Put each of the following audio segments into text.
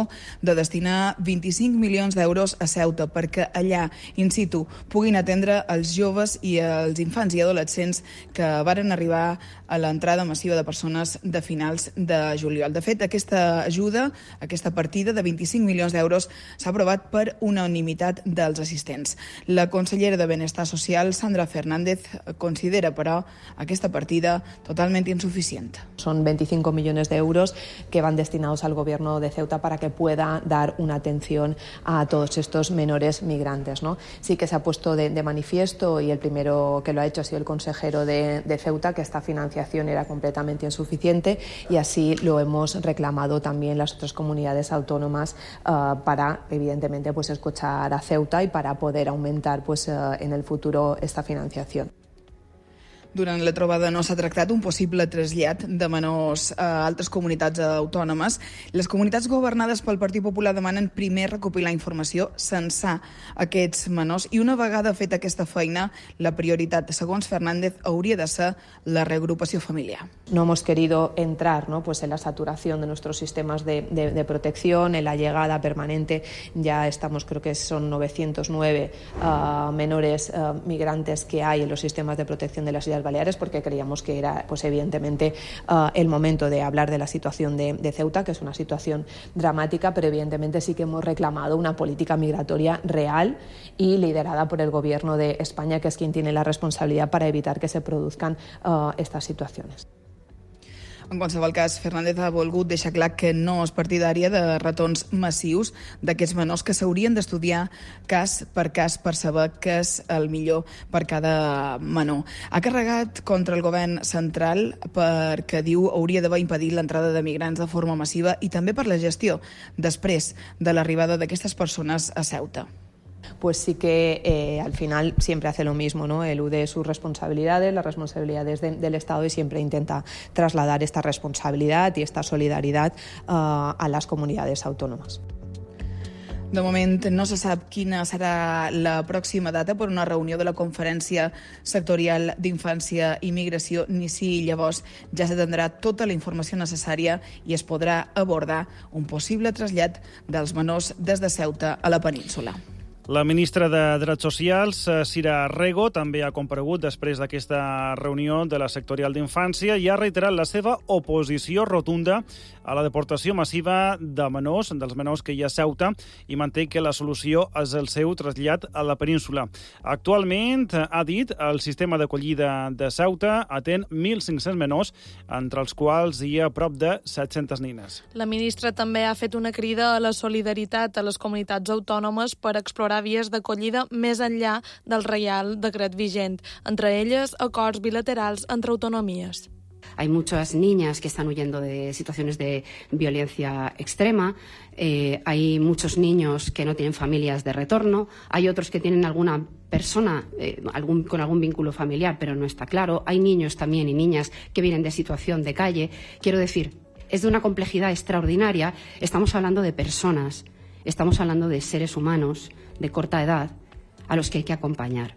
Salvador de destinar 25 milions d'euros a Ceuta perquè allà, in situ, puguin atendre els joves i els infants i adolescents que varen arribar a l'entrada massiva de persones de finals de juliol. De fet, aquesta ajuda, aquesta partida de 25 milions d'euros s'ha aprovat per unanimitat dels assistents. La consellera de Benestar Social, Sandra Fernández, considera, però, aquesta partida totalmente insuficiente. Son 25 millones de euros que van destinados al gobierno de Ceuta para que pueda dar una atención a todos estos menores migrantes, ¿no? Sí que se ha puesto de manifiesto, y el primero que lo ha hecho ha sido el consejero de Ceuta, que esta financiación era completamente insuficiente, y así lo hemos reclamado también las otras comunidades autónomas para, evidentemente, pues escuchar a Ceuta y para poder aumentar pues en el futuro esta financiación. Durant la trobada no s'ha tractat un possible trasllat de menors a altres comunitats autònomes. Les comunitats governades pel Partit Popular demanen primer recopilar informació, censar aquests menors, i una vegada feta aquesta feina, la prioritat, segons Fernández, hauria de ser la reagrupació familiar. No hemos querido entrar, ¿no?, pues en la saturación de nuestros sistemas de protección, en la llegada permanente. Ya estamos, creo que son 909 menores migrantes que hay en los sistemas de protección de las Islas Baleares, porque creíamos que era, pues evidentemente, el momento de hablar de la situación de Ceuta, que es una situación dramática, pero evidentemente sí que hemos reclamado una política migratoria real y liderada por el Gobierno de España, que es quien tiene la responsabilidad para evitar que se produzcan estas situaciones. En qualsevol cas, Fernández ha volgut deixar clar que no és partidària de retorns massius d'aquests menors, que s'haurien d'estudiar cas per saber què és el millor per cada menor. Ha carregat contra el govern central perquè diu hauria d'haver impedit l'entrada de migrants de forma massiva i també per la gestió després de l'arribada d'aquestes persones a Ceuta. Pues sí que al final siempre hace lo mismo, ¿no? Elude sus responsabilidades, las responsabilidades del Estado, y siempre intenta trasladar esta responsabilidad y esta solidaridad a las comunidades autónomas. De moment no se sap quina serà la pròxima data per una reunió de la Conferència Sectorial d'Infància i Migració, ni si llavors ja s'atendrà tota la informació necessària i es podrà abordar un possible trasllat dels menors des de Ceuta a la península. La ministra de Drets Socials, Sira Rego, també ha comparegut després d'aquesta reunió de la sectorial d'infància i ha reiterat la seva oposició rotunda a la deportació massiva de menors, dels menors que hi ha a Ceuta, i manté que la solució és el seu trasllat a la península. Actualment, ha dit, el sistema d'acollida de Ceuta atén 1.500 menors, entre els quals hi ha prop de 700 nines. La ministra també ha fet una crida a la solidaritat a les comunitats autònomes per explorar vies d'acollida més enllà del Reial Decret vigent, entre elles acords bilaterals entre autonomies. Hay muchas niñas que están huyendo de situaciones de violencia extrema, hay muchos niños que no tienen familias de retorno, hay otros que tienen alguna persona con algún vínculo familiar, pero no está claro. Hay niños también y niñas que vienen de situación de calle. Quiero decir, es de una complejidad extraordinaria. Estamos hablando de personas, estamos hablando de seres humanos de corta edad a los que hay que acompañar.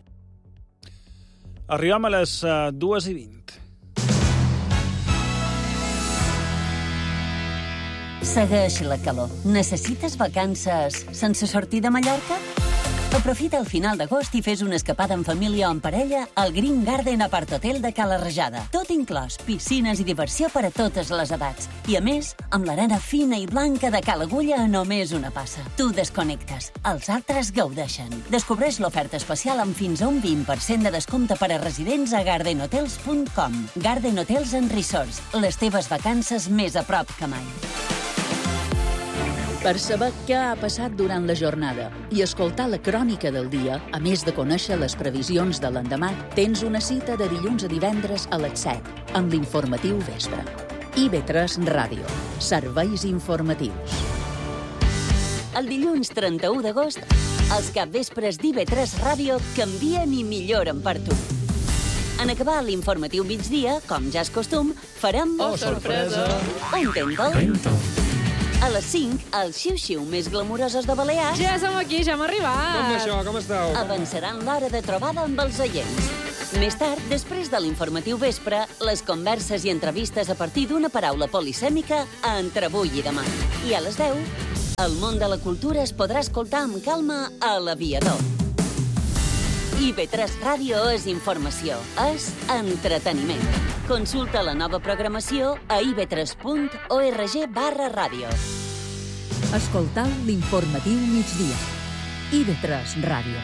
Arribem a les 2:20. Segueix la calor. Necessites vacances sense sortir de Mallorca? Aprofita el final d'agost i fes una escapada en família o en parella al Green Garden Apart Hotel de Cala Rajada. Tot inclòs, piscines i diversió per a totes les edats. I a més, amb l'arena fina i blanca de Cala Agulla a només una passa. Tu desconnectes, els altres gaudeixen. Descobreix l'oferta especial amb fins a un 20% de descompte per a residents a gardenhotels.com. Garden Hotels and Resorts, les teves vacances més a prop que mai. Per saber què ha passat durant la jornada i escoltar la crònica del dia, a més de conèixer les previsions de l'endemà, tens una cita de dilluns a divendres a les 7, amb l'informatiu vespre. IB3 Ràdio. Serveis informatius. El dilluns 31 d'agost, els capvespres d'IB3 Ràdio canvien i milloren per tu. En acabar l'informatiu migdia, com ja és costum, farem... Oh, sorpresa! Un tento. A les 5, els xiu-xiu més glamourosos de Balears... Ja som aquí, ja hem arribat! Com això, com esteu? Avançaran l'hora de trobada amb els oients. Més tard, després de l'informatiu vespre, les converses i entrevistes a partir d'una paraula polisèmica a Entre avui i demà. I a les 10, El món de la cultura es podrà escoltar amb calma a l'Aviador. IB3 Ràdio és informació, és entreteniment. Consulta la nova programació a ib3.org/ràdio. Escoltau l'informatiu migdia. IB3 Ràdio.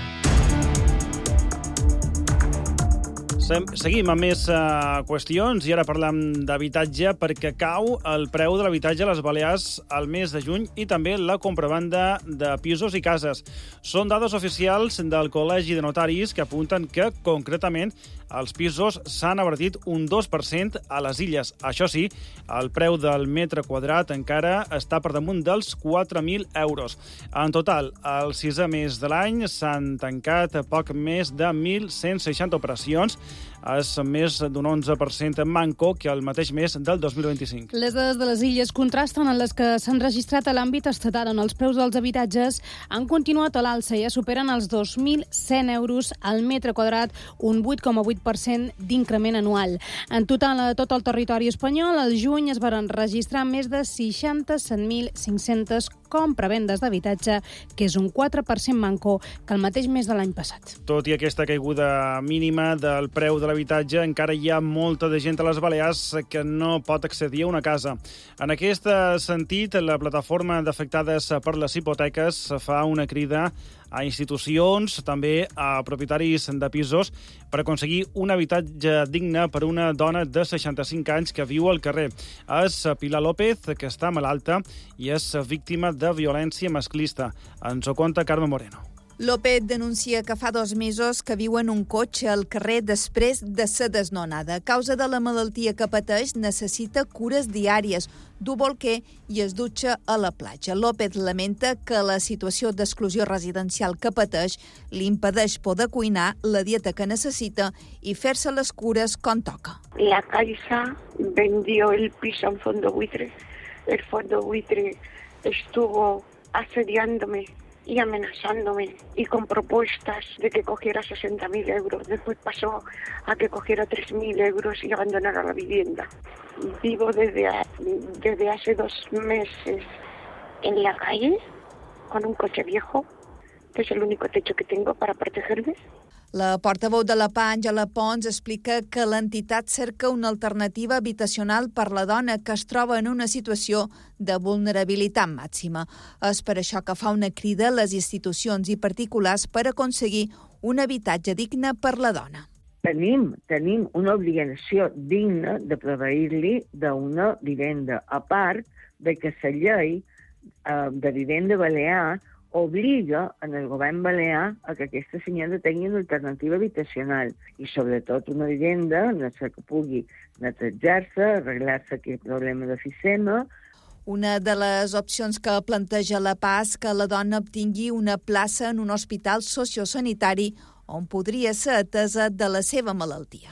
Seguim amb més qüestions i ara parlem d'habitatge perquè cau el preu de l'habitatge a les Balears al mes de juny i també la compravenda de pisos i cases. Són dades oficials del Col·legi de Notaris que apunten que, concretament, els pisos s'han abarat un 2% a les illes. Això sí, el preu del metre quadrat encara està per damunt dels 4.000 euros. En total, al 6è mes de l'any s'han tancat poc més de 1.160 operacions. És més d'un 11% manco que el mateix mes del 2025. Les dades de les illes contrasten amb les que s'han registrat a l'àmbit estatal, on els preus dels habitatges han continuat a l'alça i ja superen els 2.100 euros al metre quadrat, un 8,8% d'increment anual. En total, a tot el territori espanyol, al juny es van registrar més de 67.500 compravendes d'habitatge, que és un 4% manco que el mateix mes de l'any passat. Tot i aquesta caiguda mínima del preu de l'habitatge, encara hi ha molta de gent a les Balears que no pot accedir a una casa. En aquest sentit, la plataforma d'afectades per les hipoteques fa una crida a institucions, també a propietaris de pisos, per aconseguir un habitatge digne per una dona de 65 anys que viu al carrer. És Pilar López, que està malalta i és víctima de violència masclista. Ens ho conta Carme Moreno. López denuncia que fa 2 mesos que viu en un cotxe al carrer després de ser desnonada. A causa de la malaltia que pateix, necessita cures diàries, du bolquer i es dutxa a la platja. López lamenta que la situació d'exclusió residencial que pateix li impedeix poder cuinar la dieta que necessita i fer-se les cures com toca. La Caixa vendió el piso en fondo buitre. El fondo buitre estuvo asediándome y amenazándome y con propuestas de que cogiera 60.000 euros. Después pasó a que cogiera 3.000 euros y abandonara la vivienda. Vivo desde hace 2 meses en la calle con un coche viejo, que es el único techo que tengo para protegerme. La portaveu de la PA, Àngela Pons, explica que l'entitat cerca una alternativa habitacional per la dona que es troba en una situació de vulnerabilitat màxima. És per això que fa una crida a les institucions i particulars per aconseguir un habitatge digne per la dona. Tenim una obligació digna de proveir-li d'una vivenda, a part de que la llei de vivenda balear obliga en el govern balear a que aquesta senyora tingui una alternativa habitacional i, sobretot, una vivenda en la que pugui netejar-se, arreglar-se aquest problema d'oficina. Una de les opcions que planteja la PA és que la dona obtingui una plaça en un hospital sociosanitari on podria ser atesa de la seva malaltia.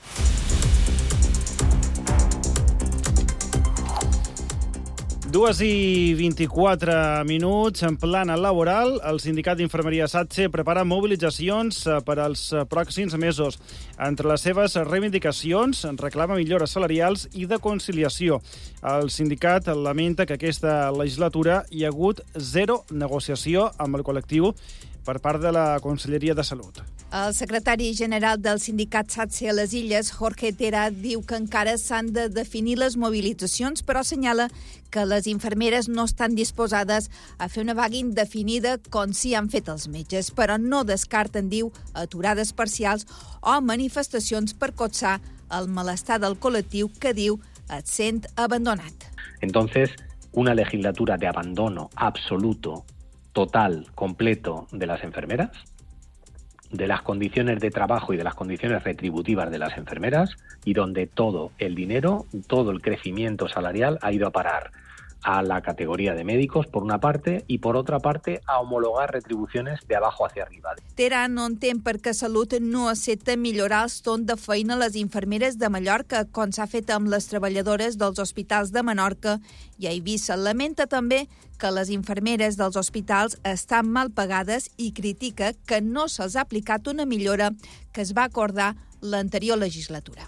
Dues i 24 minuts en plana laboral. El sindicat d'infermeria SATSE prepara mobilitzacions per als pròxims mesos. Entre les seves reivindicacions reclama millores salarials i de conciliació. El sindicat lamenta que aquesta legislatura hi ha hagut 0 negociació amb el col·lectiu per part de la Conselleria de Salut. El secretari general del sindicat SATSE a les Illes, Jorge Tera, diu que encara s'han de definir les mobilitzacions, però assenyala que les infermeres no estan disposades a fer una vaga indefinida com sí han fet els metges, però no descarten, diu, aturades parcials o manifestacions per cotsar el malestar del col·lectiu que, diu, et sent abandonat. Entonces, una legislatura de abandono absoluto, total, completo de las enfermeras, de las condiciones de trabajo y de las condiciones retributivas de las enfermeras, y donde todo el dinero, todo el crecimiento salarial ha ido a parar a la categoría de médicos, por una parte, y por otra parte, a homologar retribuciones de abajo hacia arriba. Tera no entén per què Salut no accepta millorar els torns de feina a les infermeres de Mallorca, com s'ha fet amb les treballadores dels hospitals de Menorca i a Eivissa. Lamenta també que les infermeres dels hospitals estan mal pagades i critica que no se'ls ha aplicat una millora que es va acordar l'anterior legislatura.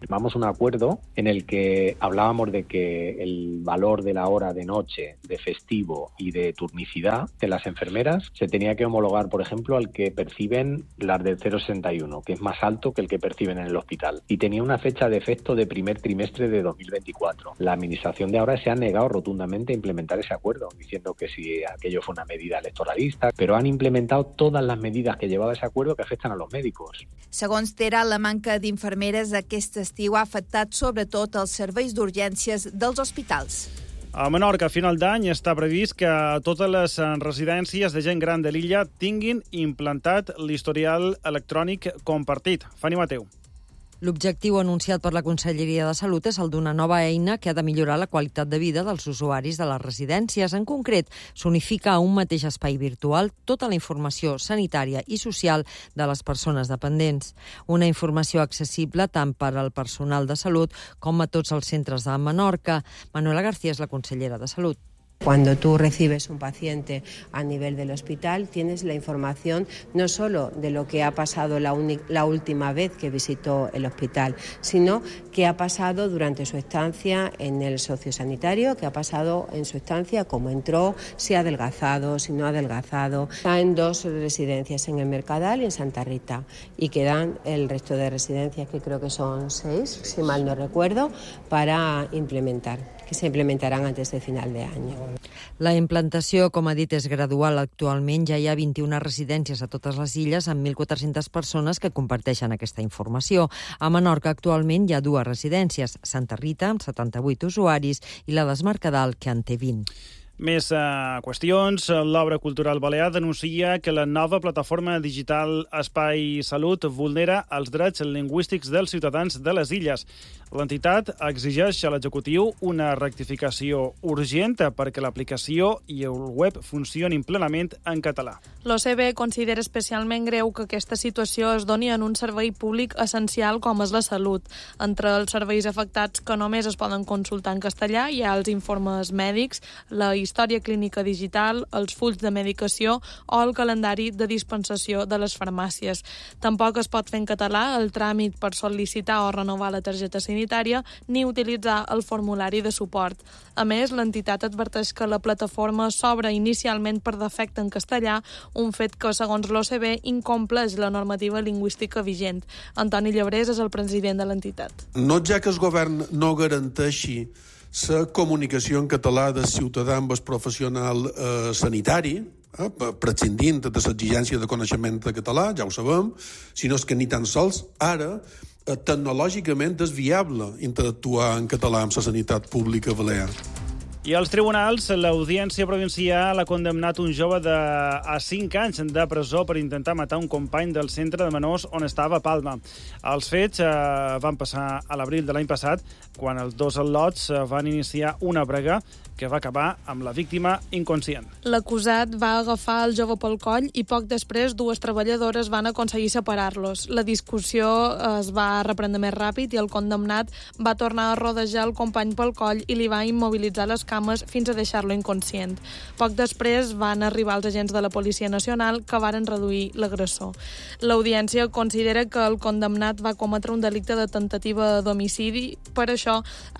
Firmamos un acuerdo en el que hablábamos de que el valor de la hora de noche, de festivo y de turnicidad de las enfermeras se tenía que homologar, por ejemplo, al que perciben las del 061, que es más alto que el que perciben en el hospital. Y tenía una fecha de efecto de primer trimestre de 2024. La administración de ahora se ha negado rotundamente a implementar ese acuerdo, diciendo que si aquello fue una medida electoralista, pero han implementado todas las medidas que llevaba ese acuerdo que afectan a los médicos. Segons Tera, la manca d'infermeres aquest estiu ha afectat sobretot els serveis d'urgències dels hospitals. A Menorca, a final d'any, està previst que totes les residències de gent gran de l'illa tinguin implantat l'historial electrònic compartit. Fanny Mateu. L'objectiu anunciat per la Conselleria de Salut és el d'una nova eina que ha de millorar la qualitat de vida dels usuaris de les residències. En concret, s'unifica a un mateix espai virtual tota la informació sanitària i social de les persones dependents. Una informació accessible tant per al personal de salut com a tots els centres de Menorca. Manuela García és la consellera de Salut. Cuando tú recibes un paciente a nivel del hospital, tienes la información no solo de lo que ha pasado la última vez que visitó el hospital, sino qué ha pasado durante su estancia en el sociosanitario, qué ha pasado en su estancia, cómo entró, si ha adelgazado, si no ha adelgazado. Está en 2 residencias, en el Mercadal y en Santa Rita, y quedan el resto de residencias, que creo que son 6, si mal no recuerdo, para implementar, que se implementarán antes de final de año. La implantació, com ha dit, és gradual. Actualment ja hi ha 21 residències a totes les illes amb 1.400 persones que comparteixen aquesta informació. A Menorca actualment hi ha 2 residències, Santa Rita, amb 78 usuaris, i la del Mercadal, que en té 20. Més qüestions. L'Obra Cultural Balear denuncia que la nova plataforma digital Espai Salut vulnera els drets lingüístics dels ciutadans de les illes. L'entitat exigeix a l'executiu una rectificació urgent perquè l'aplicació i el web funcionin plenament en català. L'OCB considera especialment greu que aquesta situació es doni en un servei públic essencial com és la salut. Entre els serveis afectats que només es poden consultar en castellà hi ha els informes mèdics, la història clínica digital, els fulls de medicació o el calendari de dispensació de les farmàcies. Tampoc es pot fer en català el tràmit per sol·licitar o renovar la targeta sanitària ni utilitzar el formulari de suport. A més, l'entitat adverteix que la plataforma s'obre inicialment per defecte en castellà, un fet que, segons l'OCB, incompleix la normativa lingüística vigent. Antoni Llebrés és el president de l'entitat. No ja que el govern no garanteixi la comunicació en català del ciutadà amb el professional sanitari, prescindint de l'exigència de coneixement de català, ja ho sabem, sinó que ni tan sols ara tecnològicament és viable interactuar en català amb la sanitat pública balear. I als tribunals, l'Audiència Provincial ha condemnat un jove a 5 anys de presó per intentar matar un company del centre de menors on estava a Palma. Els fets van passar a l'abril de l'any passat, quan els 2 al·lots van iniciar una brega que va acabar amb la víctima inconscient. L'acusat va agafar el jove pel coll i poc després 2 treballadores van aconseguir separar-los. La discussió es va reprendre més ràpid i el condemnat va tornar a rodejar el company pel coll i li va immobilitzar les cames fins a deixar-lo inconscient. Poc després van arribar els agents de la Policia Nacional que varen reduir l'agressor. L'Audiència considera que el condemnat va cometre un delicte de tentativa d'homicidi, per això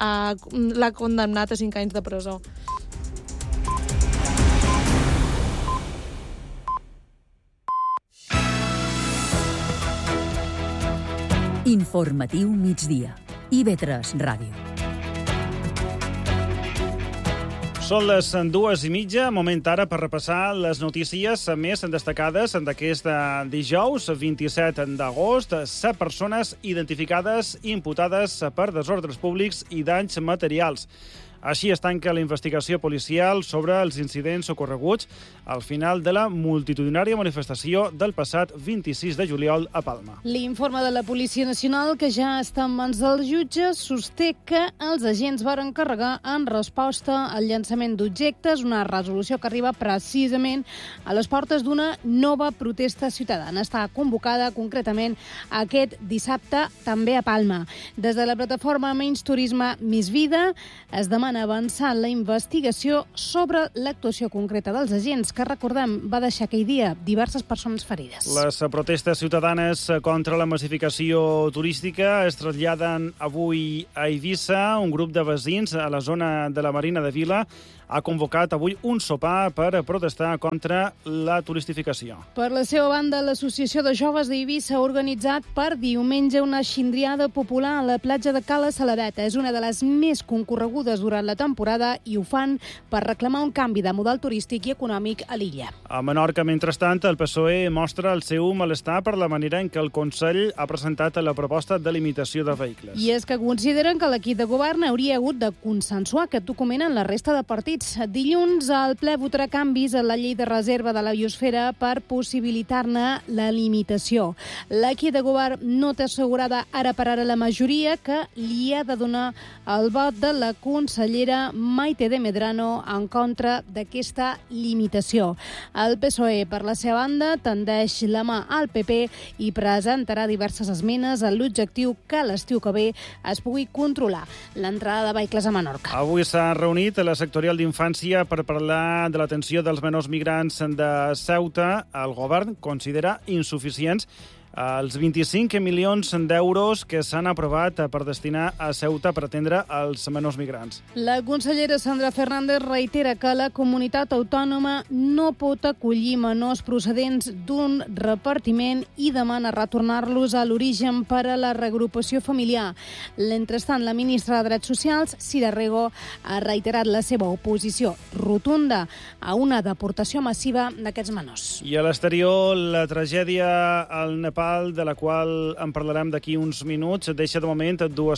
l'ha condemnat a 5 anys de presó. Informatiu migdia. IB3 Ràdio. Són les 2:30, moment ara per repassar les notícies més destacades d'aquest dijous, 27 d'agost. 7 persones identificades i imputades per desordres públics i danys materials. Així es tanca la investigació policial sobre els incidents ocorreguts al final de la multitudinària manifestació del passat 26 de juliol a Palma. L'informe de la Policia Nacional, que ja està en mans dels jutges, sosté que els agents van encarregar en resposta al llançament d'objectes, una resolució que arriba precisament a les portes d'una nova protesta ciutadana. Està convocada concretament aquest dissabte també a Palma. Des de la plataforma Menys Turisme Més Vida es demana van avançar en la investigació sobre l'actuació concreta dels agents, que, recordem, va deixar aquell dia diverses persones ferides. Les protestes ciutadanes contra la massificació turística es traslladen avui a Eivissa. Un grup de veïns a la zona de la Marina de Vila ha convocat avui un sopar per protestar contra la turistificació. Per la seva banda, l'Associació de Joves d'Eivissa ha organitzat per diumenge una xindriada popular a la platja de Cala Saladeta. És una de les més concorregudes durant la temporada i ho fan per reclamar un canvi de model turístic i econòmic a l'illa. A Menorca, mentrestant, el PSOE mostra el seu malestar per la manera en què el Consell ha presentat la proposta de limitació de vehicles. I és que consideren que l'equip de govern hauria hagut de consensuar aquest document en la resta de partits. Dilluns, el ple votarà canvis a la llei de reserva de la biosfera per possibilitar-ne la limitació. L'equip de govern no té assegurada ara per ara la majoria que li ha de donar el vot de la consellera Maite de Medrano en contra d'aquesta limitació. El PSOE, per la seva banda, tendeix la mà al PP i presentarà diverses esmenes amb l'objectiu que l'estiu que ve es pugui controlar l'entrada de vehicles a Menorca. Avui s'ha reunit la sectorial d'Infància per parlar de l'atenció dels menors migrants de Ceuta. El govern considera insuficients els 25 milions d'euros que s'han aprovat per destinar a Ceuta per atendre els menors migrants. La consellera Sandra Fernández reitera que la comunitat autònoma no pot acollir menors procedents d'un repartiment i demana retornar-los a l'origen per a la reagrupació familiar. Mentrestant, la ministra de Drets Socials, Sira Rego, ha reiterat la seva oposició rotunda a una deportació massiva d'aquests menors. I a l'exterior, la tragèdia al Nepal, de la qual en parlarem d'aquí uns minuts, deixa de moment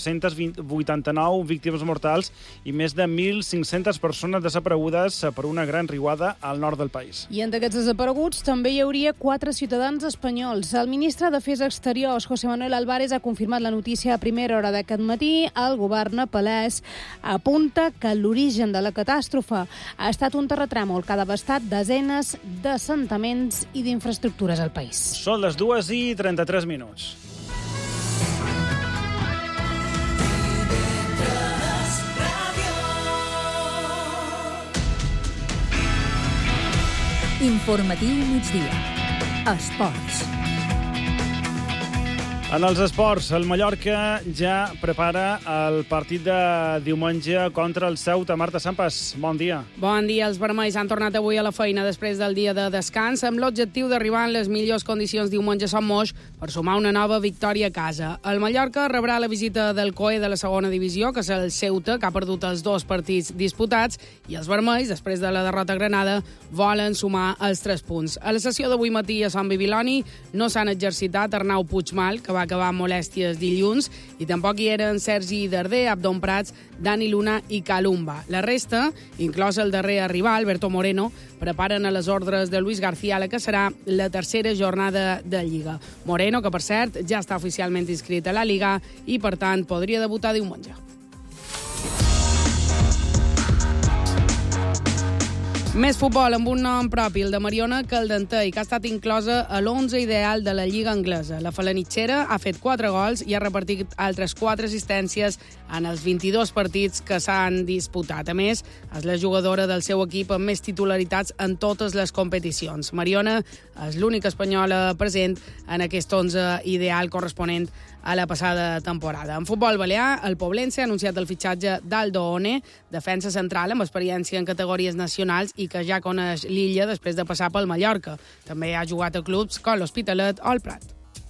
289 víctimes mortals i més de 1.500 persones desaparegudes per una gran riuada al nord del país. I entre aquests desapareguts també hi hauria 4 ciutadans espanyols. El ministre d'Afers Exteriors, José Manuel Álvarez, ha confirmat la notícia a primera hora d'aquest matí. El govern nepalès apunta que l'origen de la catàstrofe ha estat un terratrèmol que ha devastat desenes d'assentaments i d'infraestructures al país. Són les 2:33 minuts. Informatiu migdia. Esports. En els esports, el Mallorca ja prepara el partit de diumenge contra el Ceuta. Marta Sampas, bon dia. Bon dia. Els vermells han tornat avui a la feina després del dia de descans amb l'objectiu d'arribar en les millors condicions diumenge a Sant Moix per sumar una nova victòria a casa. El Mallorca rebrà la visita del COE de la segona divisió, que és el Ceuta, que ha perdut els 2 partits disputats, i els vermells, després de la derrota a Granada, volen sumar els 3 punts. A la sessió d'avui matí a Sant Bibiloni no s'han exercitat Arnau Puigmal, que va acabar amb molèsties dilluns, i tampoc hi eren Sergi Darder, Abdon Prats, Dani Luna i Calumba. La resta, inclòs el darrer arribar, Alberto Moreno, preparen a les ordres de Luis García la que serà la tercera jornada de Lliga. Moreno, que per cert ja està oficialment inscrit a la Liga i per tant podria debutar diumenge. Més futbol amb un nom propi, el de Mariona Caldentei, que ha estat inclosa a l'11 ideal de la Lliga anglesa. La falanitxera ha fet 4 gols i ha repartit altres 4 assistències en els 22 partits que s'han disputat. A més, és la jugadora del seu equip amb més titularitats en totes les competicions. Mariona és l'única espanyola present en aquest 11 ideal corresponent a la passada temporada. En futbol balear, el Poblense ha anunciat el fitxatge d'Aldo One, defensa central amb experiència en categories nacionals i que ja coneix l'illa després de passar pel Mallorca. També ha jugat a clubs com l'Hospitalet o el Prat.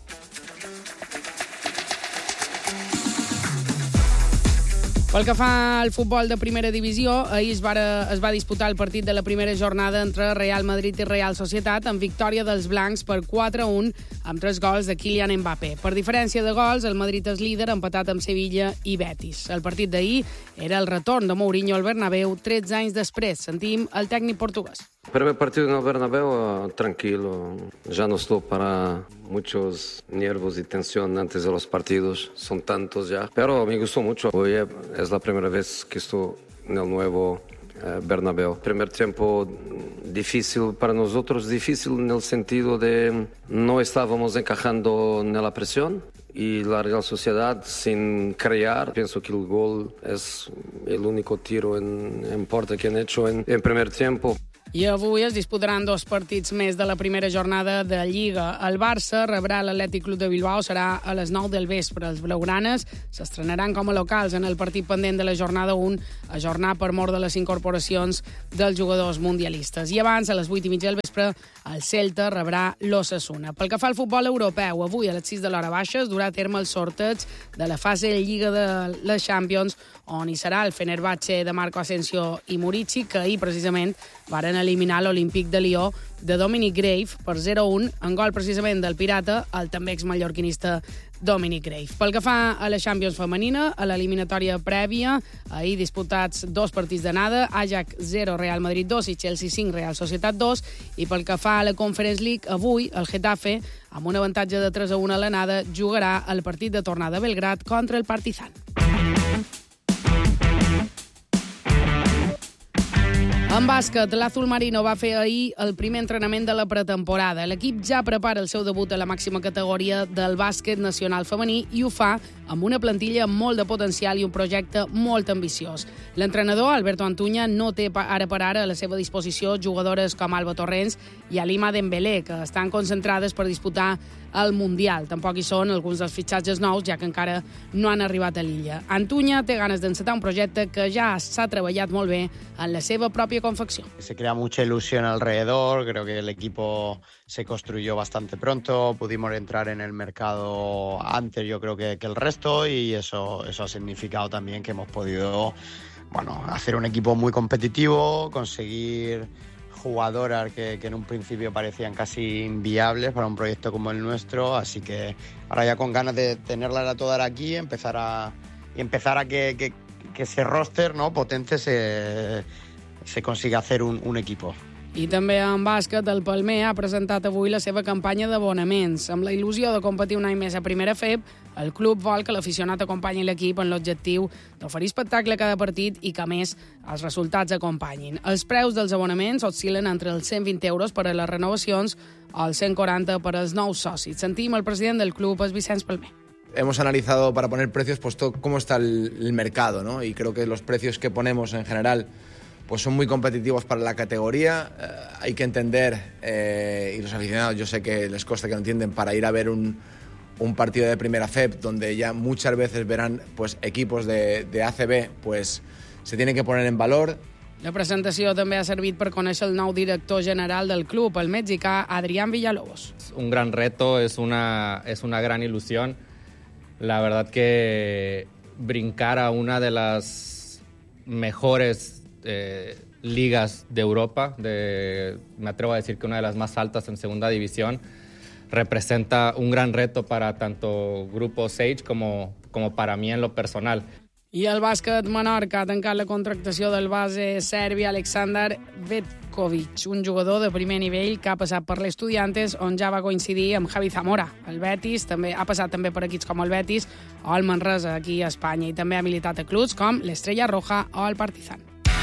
Pel que fa al futbol de primera divisió, ahir es va disputar el partit de la primera jornada entre Real Madrid i Real Societat amb victòria dels blancs per 4-1 amb 3 gols de Kylian Mbappé. Per diferència de gols, el Madrid és líder empatat amb Sevilla i Betis. El partit d'ahir era el retorn de Mourinho al Bernabéu 13 anys després. Sentim el tècnic portuguès. Primer partido en el Bernabéu, tranquilo. Ya no estoy para muchos nervios y tensión antes de los partidos. Son tantos ya. Pero me gustó mucho. Hoy es la primera vez que estoy en el nuevo Bernabéu. Primer tiempo difícil para nosotros, difícil en el sentido de no estábamos encajando en la presión. Y la Real Sociedad sin crear, pienso que el gol es el único tiro en puerta que han hecho en primer tiempo. I avui es disputaran 2 partits més de la primera jornada de Lliga. El Barça rebrà l'Atlètic Club de Bilbao, serà a les 9 del vespre. Els blaugranes s'estrenaran com a locals en el partit pendent de la jornada 1, ajornar per mort de les incorporacions dels jugadors mundialistes. I abans, a les 8:30 del vespre, el Celta rebrà l'Osasuna. Pel que fa al futbol europeu, avui a les 6 de l'hora baixa es durà a terme el sorteig de la fase de Lliga de les Champions, on hi serà el Fenerbahçe de Marco Asensio i Murici, que ahir precisament varen eliminar l'Olímpic de Lió de Dominic Grave per 0-1, en gol precisament del Pirata, el també exmallorquinista Dominic Grave. Pel que fa a la Champions femenina, a l'eliminatòria prèvia, ahir disputats 2 partits d'anada, Ajax 0, Real Madrid 2 i Chelsea 5, Real Societat 2, i pel que fa a la Conference League, avui el Getafe, amb un avantatge de 3-1 a l'anada, jugarà el partit de tornada a Belgrad contra el Partizan. En bàsquet, l'Azul Marino va fer ahir el primer entrenament de la pretemporada. L'equip ja prepara el seu debut a la màxima categoria del bàsquet nacional femení i ho fa amb una plantilla amb molt de potencial i un projecte molt ambiciós. L'entrenador, Alberto Antuña, no té ara per ara a la seva disposició jugadores com Alba Torrents i Alima Dembélé, que estan concentrades per disputar el Mundial. Tampoc hi són alguns dels fitxatges nous, ja que encara no han arribat a l'illa. Antuña té ganes d'encetar un projecte que ja s'ha treballat molt bé en la seva pròpia confecció. Se crea mucha ilusión alrededor, creo que el equipo se construyó bastante pronto, pudimos entrar en el mercado antes, yo creo que el resto, y eso ha significado también que hemos podido, hacer un equipo muy competitivo, conseguir jugadoras que en un principio parecían casi inviables para un proyecto como el nuestro, así que ahora ya con ganas de tenerlas a todas aquí, empezar a que ese roster, ¿no?, potente se consiga hacer un equipo. I també en bàsquet, el Palmer ha presentat avui la seva campanya d'abonaments. Amb la il·lusió de competir un any més a primera FEB, el club vol que l'aficionat acompanyi l'equip en l'objectiu d'oferir espectacle a cada partit i que, a més, els resultats acompanyin. Els preus dels abonaments oscil·len entre els 120 euros per a les renovacions o els 140 per als nous socis. Sentim el president del club, és Vicenç Palmer. Hemos analizado para poner precios pues cómo está el mercado, ¿no? Y creo que los precios que ponemos en general pues son muy competitivos para la categoría. Hay que entender, y los aficionados yo sé que les cuesta que lo entienden, para ir a ver un partido de primera FEB, donde ya muchas veces verán pues equipos de ACB, pues se tienen que poner en valor. La presentació també ha servit per conèixer el nou director general del club, el mexicà Adrián Villalobos. Un gran reto, es una gran ilusión. La verdad que brincar a una de las mejores ligas de Europa, me atrevo a decir que una de las más altas en segunda división, representa un gran reto para tanto Grupo Sage como para mí en lo personal. I el bàsquet Menorca ha tancat la contractació del base serbi Aleksandar Vetkovic, un jugador de primer nivell que ha passat per l'Estudiantes, on ja va coincidir amb Javi Zamora. El Betis ha passat també per equips com el Betis o el Manresa aquí a Espanya, i també ha militat a clubs com l'Estrella Roja o el Partizan.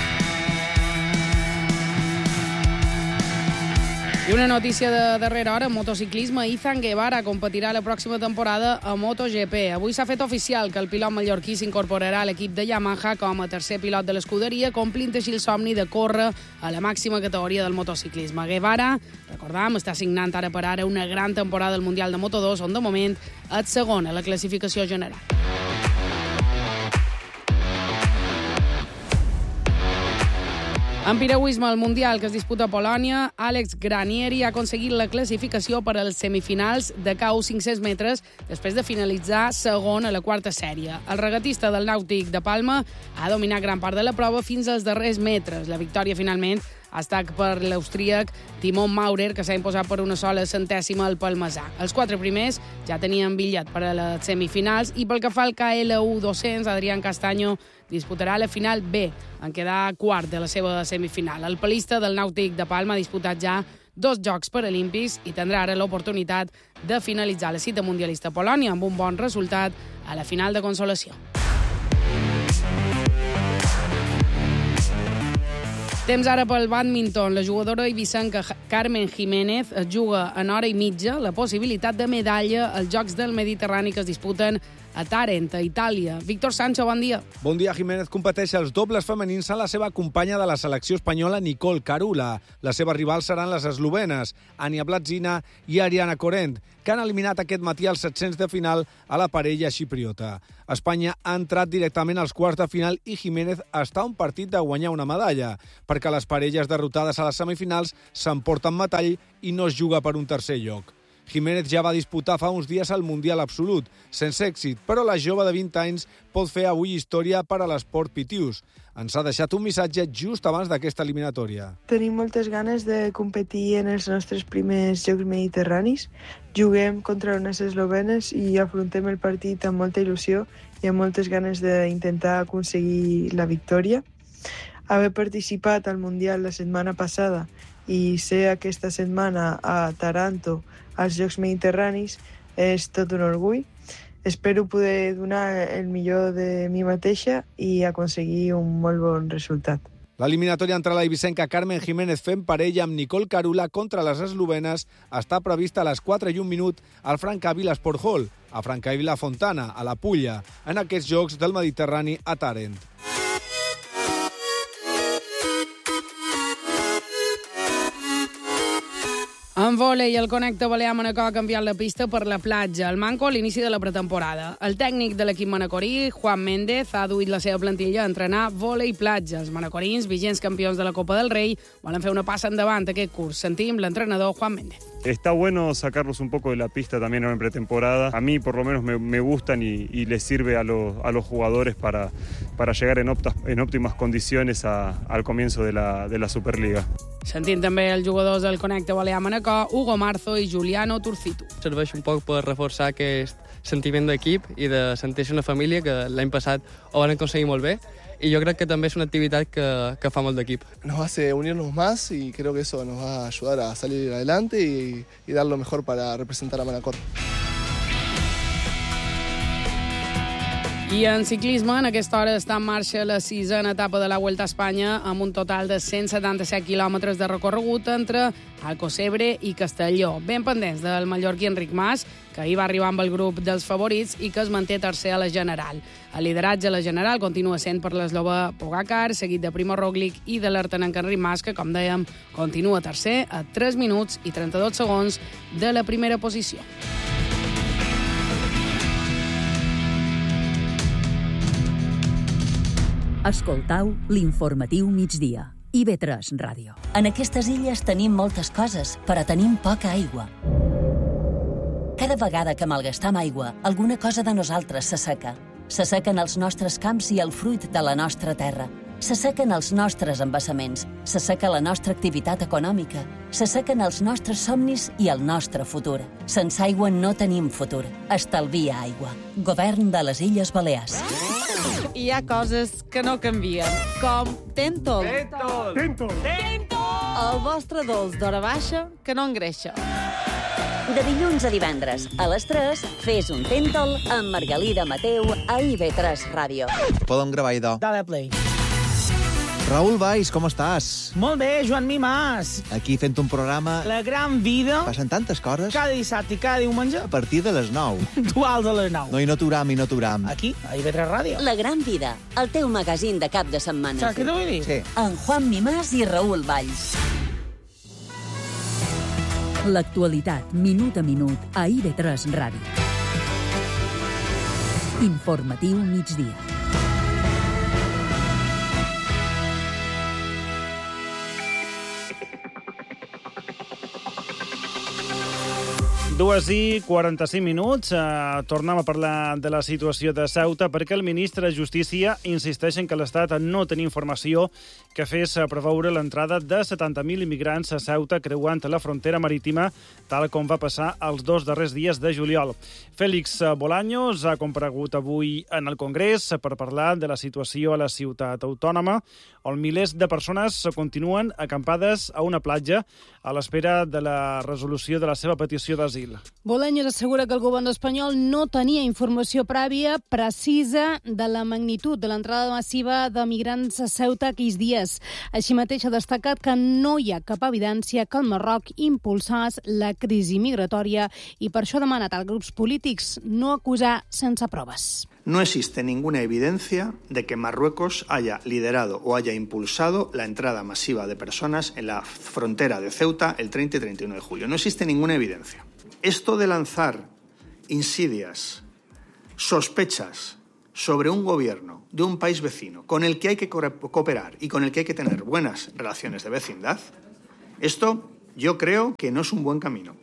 I una notícia de darrera hora, en motociclisme, Izan Guevara competirà la pròxima temporada a MotoGP. Avui s'ha fet oficial que el pilot mallorquí s'incorporarà a l'equip de Yamaha com a tercer pilot de l'escuderia, complint així el somni de córrer a la màxima categoria del motociclisme. Guevara, recordam, està signant ara per ara una gran temporada al Mundial de Moto2, on de moment és segon a la classificació general. En piragüisme, al Mundial que es disputa a Polònia, Àlex Granieri ha aconseguit la classificació per als semifinals de KU 500 metres després de finalitzar segon a la quarta sèrie. El regatista del Nàutic de Palma ha dominat gran part de la prova fins als darrers metres. La victòria, finalment, ha estat per l'austríac Timon Maurer, que s'ha imposat per una sola centèsima al palmesà. Els 4 primers ja tenien bitllet per a les semifinals, i pel que fa al KLU 200, Adrián Castaño disputarà la final B, en quedar quart de la seva semifinal. El palista del Nàutic de Palma ha disputat ja 2 Jocs Paralímpics i tindrà ara l'oportunitat de finalitzar la cita mundialista a Polònia amb un bon resultat a la final de consolació. Temps ara pel bàdminton. La jugadora eivissenca Carmen Jiménez es juga en hora i mitja la possibilitat de medalla als Jocs del Mediterrani que es disputen a Tàrent, a Itàlia. Víctor Sancho, bon dia. Bon dia. Jiménez competeix als dobles femenins a la seva companya de la selecció espanyola, Nicole Carula. Les seves rivals seran les eslovenes, Ania Blatzina i Ariana Corent, que han eliminat aquest matí als 700 de final a la parella xipriota. Espanya ha entrat directament als quarts de final i Jiménez està a un partit de guanyar una medalla, perquè les parelles derrotades a les semifinals s'emporten metall i no es juga per un tercer lloc. Jiménez ja va disputar fa uns dies el Mundial Absolut, sense èxit, però la jove de 20 anys pot fer avui història per a l'esport pitius. Ens ha deixat un missatge just abans d'aquesta eliminatòria. Tenim moltes ganes de competir en els nostres primers Jocs Mediterranis. Juguem contra unes eslovenes i afrontem el partit amb molta il·lusió i amb moltes ganes d'intentar aconseguir la victòria. Haver participat al Mundial la setmana passada i ser aquesta setmana a Taranto als Jocs Mediterranis és tot un orgull. Espero poder donar el millor de mi mateixa i aconseguir un molt bon resultat. L'eliminatòria entre la ibicenca Carmen Jiménez fent parella amb Nicole Carula contra les eslovenes està prevista a les 4:01 al Francavila Sport Hall, a Francavila Fontana, a la Pulla, en aquests Jocs del Mediterrani a Tàrent. En vòlei, el Connecta Balear-Manacor ha canviat la pista per la platja. El manco a l'inici de la pretemporada. El tècnic de l'equip manacorí, Juan Méndez, ha duit la seva plantilla a entrenar vòlei i platja. Els manacorins, vigents campions de la Copa del Rei, volen fer una passa endavant aquest curs. Sentim l'entrenador Juan Méndez. Está bueno sacarlos un poco de la pista también en pretemporada. A mí por lo menos me gustan y les sirve a los jugadores para llegar en óptimas condiciones al comienzo de la Superliga. Sentim també els jugadors del Connecta Balear-Manacor, Hugo Marzo i Juliano Turcitu. Serveix un poc per reforçar aquest sentiment d'equip i de sentir-se una família que l'any passat ho van aconseguir molt bé. Y yo creo que también es una actividad que fa molt d'equip. Nos hace unirnos más y creo que eso nos va a ayudar a salir adelante y dar lo mejor para representar a Manacor. I en ciclisme, en aquesta hora està en marxa la 6a etapa de la Vuelta a Espanya amb un total de 177 quilòmetres de recorregut entre Alcocebre i Castelló. Ben pendents del mallorquí Enric Mas, que ahir va arribar amb el grup dels favorits i que es manté tercer a la General. El lideratge a la General continua sent per l'eslova Pogacar, seguit de Primo Roglic i de l'artenenc Enric Mas, que, com dèiem, continua tercer a 3 minuts i 32 segons de la primera posició. Escoltau l'informatiu migdia. IB3 Ràdio. En aquestes illes tenim moltes coses, però tenim poca aigua. Cada vegada que malgastam aigua, alguna cosa de nosaltres s'asseca. S'assequen els nostres camps i el fruit de la nostra terra. S'assequen els nostres embassaments. S'asseca la nostra activitat econòmica. S'assequen els nostres somnis i el nostre futur. Sense aigua no tenim futur. Estalvia aigua. Govern de les Illes Balears. Hi ha coses que no canvien, com Tentol. Tentol. El vostre dolç d'hora baixa que no engreixa. De dilluns a divendres, a les 3, fes un Tentol amb Margalida Mateu a IB3 Ràdio. Podem gravar, idò. Dale play. Raül Valls, com estàs? Molt bé, Joan Mimàs. Aquí fent un programa... La gran vida. Passen tantes coses. Cada dissabte i cada diumenge. A partir de les 9. Dual de les 9. No, i no t'uram. Aquí, a IB3 Ràdio. La gran vida, el teu magazín de cap de setmana. Saps què t'ho vull dir? Sí. En Juan Mimàs i Raül Valls. L'actualitat, minut a minut, a IB3 Ràdio. Informatiu migdia. Dues i 45 minuts. Tornem a parlar de la situació de Ceuta perquè el ministre de Justícia insisteix en que l'Estat no té informació que fes preveure l'entrada de 70.000 immigrants a Ceuta creuant la frontera marítima, tal com va passar els 2 darrers dies de juliol. Félix Bolaños ha comparegut avui en el Congrés per parlar de la situació a la ciutat autònoma, on milers de persones continuen acampades a una platja a l'espera de la resolució de la seva petició d'asil. Bolaños assegura que el govern espanyol no tenia informació prèvia precisa de la magnitud de l'entrada massiva de migrants a Ceuta aquells dies. Així mateix ha destacat que no hi ha cap evidència que el Marroc impulsés la crisi migratòria i per això ha demanat als grups polítics no acusar sense proves. No existe ninguna evidencia de que Marruecos haya liderado o haya impulsado la entrada masiva de personas en la frontera de Ceuta el 30 y 31 de julio. No existe ninguna evidencia. Esto de lanzar insidias, sospechas sobre un gobierno de un país vecino con el que hay que cooperar y con el que hay que tener buenas relaciones de vecindad, esto yo creo que no es un buen camino.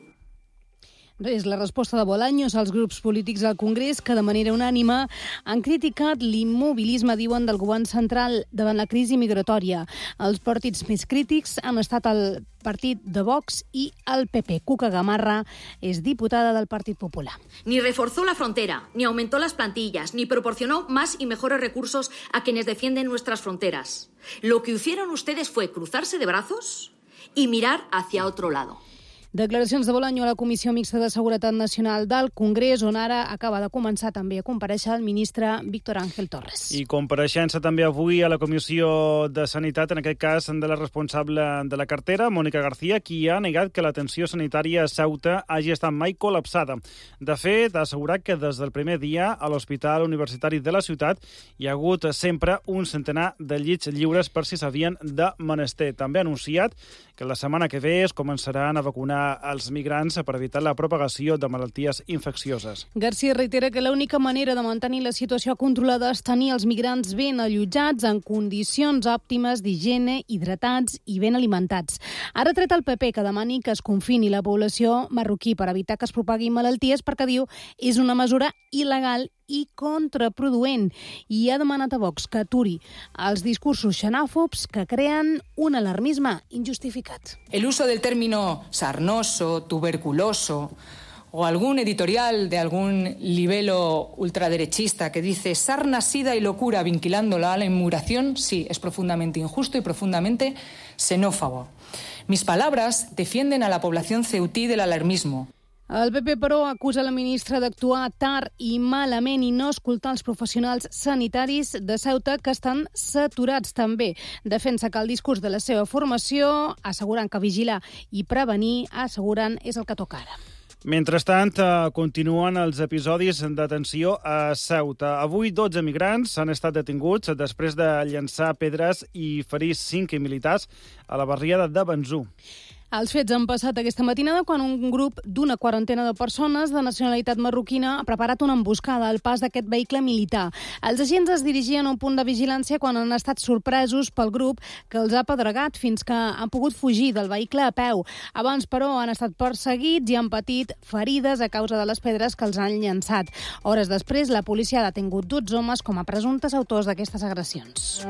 És la resposta de Bolaños als grups polítics al Congrés que de manera unànime han criticat l'immobilisme, diuen, del govern central davant la crisi migratòria. Els partits més crítics han estat el partit de Vox i el PP. Cuca Gamarra és diputada del Partit Popular. Ni reforzó la frontera, ni aumentó las plantillas, ni proporcionó más y mejores recursos a quienes defienden nuestras fronteras. Lo que hicieron ustedes fue cruzarse de brazos y mirar hacia otro lado. Declaracions de Bolaño a la Comissió Mixta de Seguretat Nacional del Congrés, on ara acaba de començar també a comparèixer el ministre Víctor Ángel Torres. I compareixença també avui a la Comissió de Sanitat, en aquest cas de la responsable de la cartera, Mònica García, qui ha negat que l'atenció sanitària a Ceuta hagi estat mai col·lapsada. De fet, ha assegurat que des del primer dia a l'Hospital Universitari de la ciutat hi ha hagut sempre un centenar de llits lliures per si s'havien de menester. També ha anunciat que la setmana que ve es començaran a vacunar els migrants per evitar la propagació de malalties infeccioses. García reitera que l'única manera de mantenir la situació controlada és tenir els migrants ben allotjats, en condicions òptimes d'higiene, hidratats i ben alimentats. Ara ha tret el PP que demani que es confini la població marroquí per evitar que es propaguin malalties perquè, diu, és una mesura il·legal i contraproduent, i ha demanat a Vox que aturi els discursos xenòfobs que creen un alarmisme injustificat. El uso del término sarnoso, tuberculoso o algún editorial de algún libelo ultraderechista que dice sarna, sida y locura vinculándola a la inmigración, sí, es profundamente injusto y profundamente xenófobo. Mis palabras defienden a la población ceutí del alarmismo. El PP, però, acusa la ministra d'actuar tard i malament i no escoltar els professionals sanitaris de Ceuta, que estan saturats també. Defensa que el discurs de la seva formació, assegurant que vigilar i prevenir, asseguren, és el que toca ara. Mentrestant, continuen els episodis d'atenció a Ceuta. Avui 12 migrants han estat detinguts després de llançar pedres i ferir 5 militars a la barriada de Benzú. Els fets han passat aquesta matinada quan un grup d'una quarantena de persones de nacionalitat marroquina ha preparat una emboscada al pas d'aquest vehicle militar. Els agents es dirigien a un punt de vigilància quan han estat sorpresos pel grup que els ha pedregat fins que han pogut fugir del vehicle a peu. Abans, però, han estat perseguits i han patit ferides a causa de les pedres que els han llançat. Hores després, la policia ha detingut 12 homes com a presumptes autors d'aquestes agressions.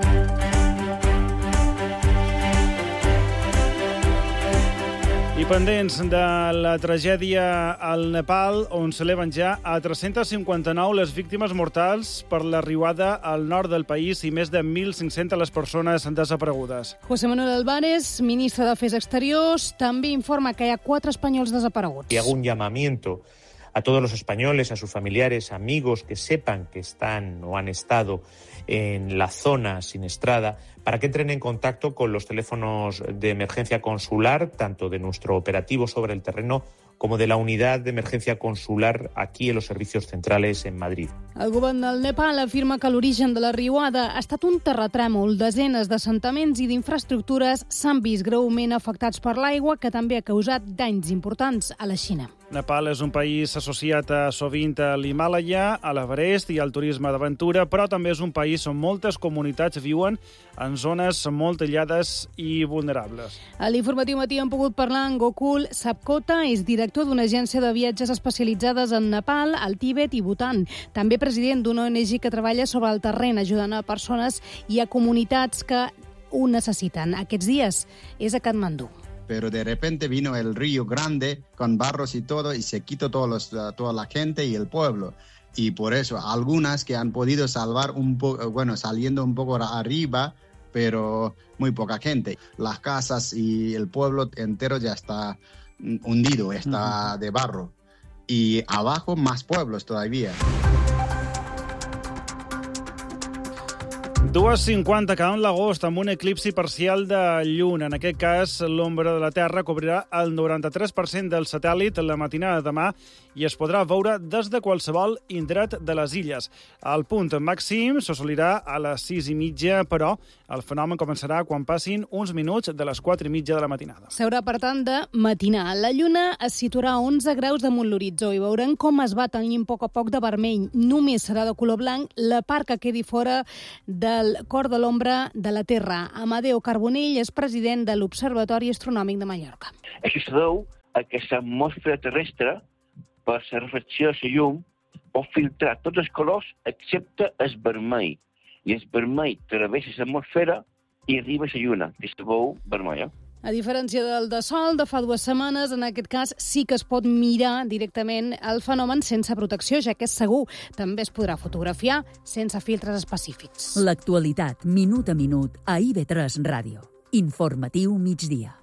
I pendents de la tragèdia al Nepal, on s'eleven ja a 359 les víctimes mortals per la riuada al nord del país i més de 1.500 les persones desaparegudes. José Manuel Álvarez, ministre d'Afers Exteriors, també informa que hi ha 4 espanyols desapareguts. Y hago un llamamiento a todos los españoles, a sus familiares, amigos que sepan que están o han estado en la zona siniestrada, para que entren en contacto con los teléfonos de emergencia consular, tanto de nuestro operativo sobre el terreno como de la unidad de emergencia consular aquí en los servicios centrales en Madrid. El govern del Nepal afirma que l'origen de la riuada ha estat un terratrèmol. Desenes d'assentaments i d'infraestructures s'han vist greument afectats per l'aigua, que també ha causat danys importants a la Xina. Nepal és un país associat sovint a l'Himàlaia, a l'Everest i al turisme d'aventura, però també és un país on moltes comunitats viuen en zones molt aïllades i vulnerables. A l'Informatiu Matí hem pogut parlar amb Gokul Sapkota, és director d'una agència de viatges especialitzades en Nepal, el Tíbet i Bhutan. També president d'una ONG que treballa sobre el terreny, ajudant a persones i a comunitats que ho necessiten. Aquests dies és a Katmandú. Pero de repente vino el río grande con barros y todo y se quitó toda la gente y el pueblo. Y por eso algunas que han podido salvar un poco, bueno, saliendo un poco arriba, pero muy poca gente. Las casas y el pueblo entero ya está hundido, está de barro. Y abajo más pueblos todavía. 2:50 acabant l'agost amb un eclipsi parcial de lluna. En aquest cas, l'ombra de la Terra cobrirà el 93% del satèl·lit la matinada de demà i es podrà veure des de qualsevol indret de les illes. El punt màxim s'assolirà a les 6:30, però el fenomen començarà quan passin uns minuts de les 4:30 de la matinada. S'haurà, per tant, de matinar. La lluna es situarà a 11 graus damunt l'horitzó i veurem com es va tenyint a poc de vermell. Només serà de color blanc la part que quedi fora del cor de l'ombra de la Terra. Amadeo Carbonell és president de l'Observatori Astronòmic de Mallorca. Això se deu a que l'atmosfera terrestre, per la refracció de la llum, pot filtrar tots els colors excepte el vermell. I el vermell travessa l'atmosfera i arriba a la lluna, que se veu vermella. A diferència del de Sol de fa 2 setmanes, en aquest cas sí que es pot mirar directament el fenomen sense protecció, ja que és segur. També es podrà fotografiar sense filtres específics. L'actualitat, minut a minut, a IB3 Ràdio. Informatiu migdia.